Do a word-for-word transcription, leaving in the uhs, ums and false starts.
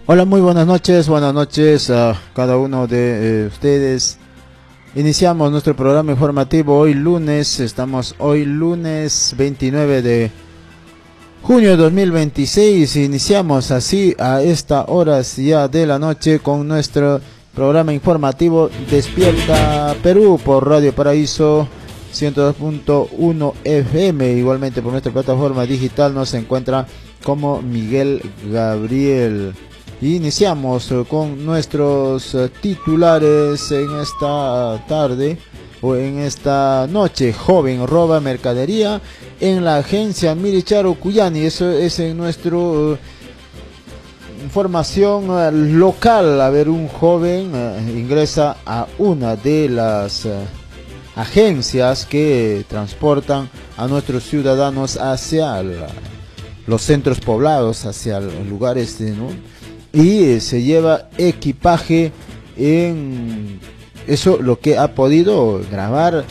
Hola, muy buenas noches, buenas noches a cada uno de eh, ustedes. Iniciamos nuestro programa informativo hoy lunes, estamos hoy lunes veintinueve de junio de dos mil veintiséis. Iniciamos así a esta hora ya de la noche con nuestro programa informativo Despierta Perú por Radio Paraíso ciento dos punto uno F M. Igualmente por nuestra plataforma digital nos encuentra como Miguel Gabriel. Iniciamos con nuestros titulares en esta tarde o en esta noche. Joven roba mercadería en la agencia militar Ucuyani. Eso es en nuestro uh, información uh, local. A ver, un joven uh, ingresa a una de las uh, agencias que transportan a nuestros ciudadanos hacia la, los centros poblados, hacia lugares, ¿no? Y se lleva equipaje en eso, lo que ha podido grabar